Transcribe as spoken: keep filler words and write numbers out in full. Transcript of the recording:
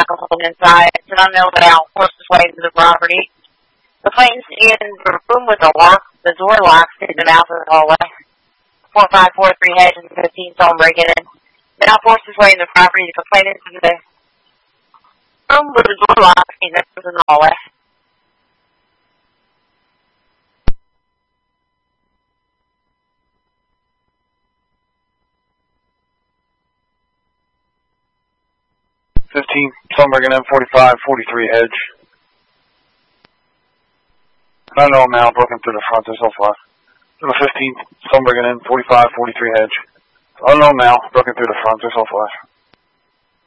motorcycle from inside. It's an unknown male forced his way into the property. The plaintiff is in the room with the lock, the door locks to the mouth of the hallway. four five four three Hedge and fifteen saw him breaking in. The now forced his way into the property. The plaintiff is in the room with the door locked to the hallway. fifteen, Sunbergen in forty-five, forty-three Hedge. Unknown male broken through the front to southwest. Number fifteen, Sunbergen in forty-five, forty-three Hedge. Unknown male broken through the front to southwest.